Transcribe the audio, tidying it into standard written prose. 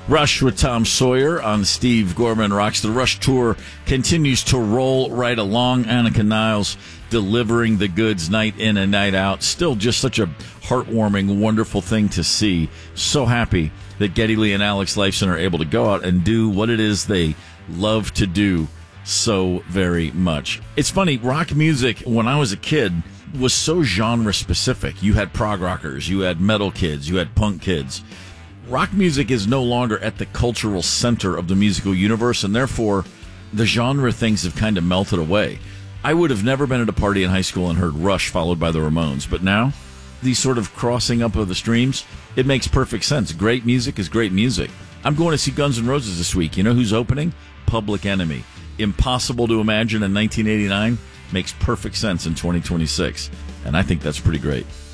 Rush with Tom Sawyer on Steve Gorman Rocks. The Rush tour continues to roll right along. Annika Niles delivering the goods night in and night out. Still just such a heartwarming, wonderful thing to see. So happy that Geddy Lee and Alex Lifeson are able to go out and do what it is they love to do so very much. It's funny, rock music, when I was a kid, was so genre specific. You had prog rockers, you had metal kids, you had punk kids. Rock music is no longer at the cultural center of the musical universe, and therefore the genre things have kind of melted away. I would have never been at a party in high school and heard Rush followed by the Ramones, but now, these sort of crossing up of the streams, it makes perfect sense. Great music is great music. I'm going to see Guns N' Roses this week. You know who's opening? Public Enemy. Impossible to imagine in 1989, makes perfect sense in 2026, and I think that's pretty great.